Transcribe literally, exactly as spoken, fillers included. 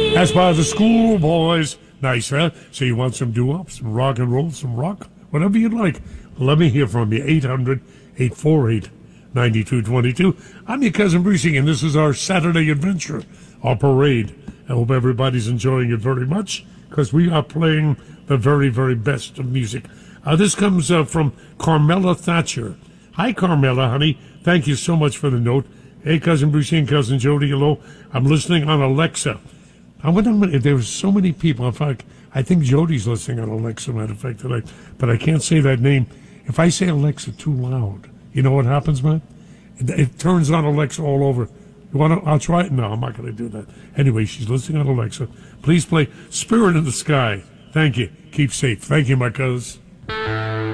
As by the schoolboys. Nice, huh? So you want some doo-wop, some rock and roll, some rock? Whatever you'd like. Let me hear from you. eight hundred, eight four eight, nine two two two. I'm your cousin Brucey, and this is our Saturday adventure, our parade. I hope everybody's enjoying it very much, because we are playing the very, very best of music. Uh, this comes uh, from Carmela Thatcher. Hi, Carmela, honey. Thank you so much for the note. Hey, cousin Brucey and cousin Jody, hello. I'm listening on Alexa. I wonder if there were so many people. In fact, I think Jody's listening on Alexa, matter of fact, tonight. But I can't say that name. If I say Alexa too loud, you know what happens, man? It, it turns on Alexa all over. You want to? I'll try it. No, I'm not going to do that. Anyway, she's listening on Alexa. Please play Spirit in the Sky. Thank you. Keep safe. Thank you, my cuz.